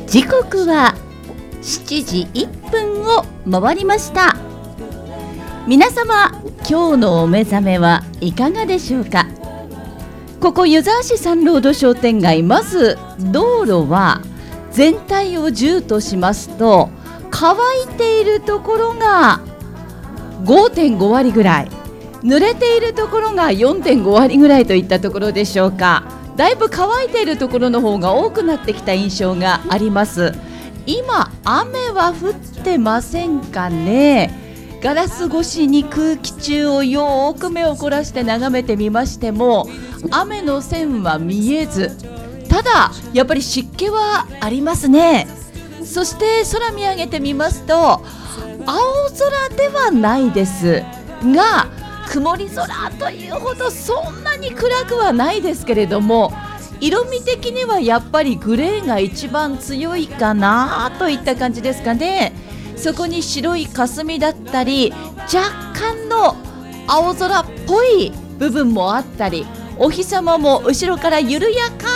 時刻は7時1分を回りました。皆様、今日のお目覚めはいかがでしょうか。ここ湯沢市サンロード商店街、まず道路は全体を10としますと、乾いているところが 5.5 割ぐらい、濡れているところが 4.5 割ぐらいといったところでしょうか。だいぶ乾いているところの方が多くなってきた印象があります。今雨は降ってませんかね。ガラス越しに空気中をよーく目を凝らして眺めてみましても、雨の線は見えず、ただやっぱり湿気はありますね。そして空見上げてみますと、青空ではないですが、曇り空というほどそんなに暗くはないですけれども、色味的にはやっぱりグレーが一番強いかなといった感じですかね。そこに白い霞だったり、若干の青空っぽい部分もあったり、お日様も後ろから緩やか